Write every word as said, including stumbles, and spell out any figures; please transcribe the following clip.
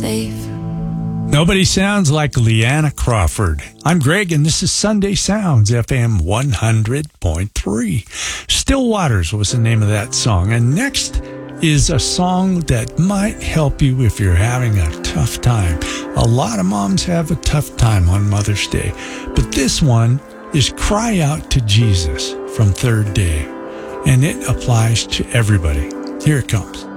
safe. Nobody sounds like Leanna Crawford. I'm Greg, and this is Sunday Sounds, F M one hundred point three. Still Waters was the name of that song. And next is a song that might help you if you're having a tough time. A lot of moms have a tough time on Mother's Day. But this one is Cry Out to Jesus from Third Day. And it applies to everybody. Here it comes.